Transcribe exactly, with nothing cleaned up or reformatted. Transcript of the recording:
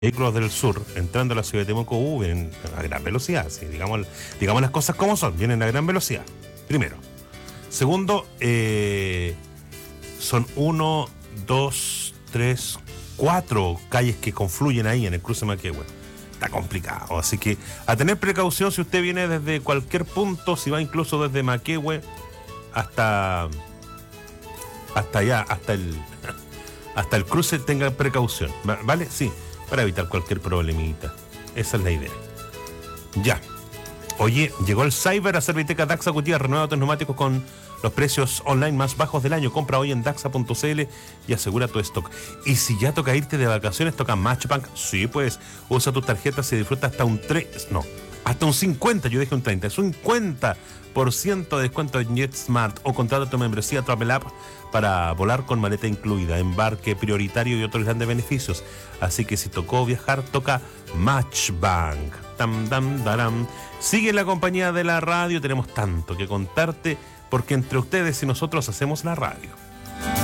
vehículos del sur entrando a la ciudad de Temuco uh, vienen a gran velocidad, sí, digamos, digamos las cosas como son, vienen a gran velocidad, primero. Segundo, eh, son uno, dos, tres, cuatro calles que confluyen ahí en el cruce Maquehue. Está complicado, así que a tener precaución si usted viene desde cualquier punto, si va incluso desde Maquehue hasta hasta allá, hasta el hasta el cruce, tenga precaución, ¿vale? Sí, para evitar cualquier problemita. Esa es la idea. Ya. Oye, llegó el Cyber a Serviteca Daxa Gutiérrez, renueva tus neumáticos con los precios online más bajos del año. Compra hoy en daxa punto c l y asegura tu stock. Y si ya toca irte de vacaciones, toca Matchbank, sí, pues usa tus tarjetas y disfruta hasta un tres, no, hasta un cincuenta, yo dije un treinta, es un cincuenta por ciento de descuento en JetSmart o contrata tu membresía Travel App para volar con maleta incluida, embarque prioritario y otros grandes beneficios. Así que si tocó viajar, toca Matchbank. Tam, dam, daram. Sigue en la compañía de la radio, tenemos tanto que contarte porque entre ustedes y nosotros hacemos la radio.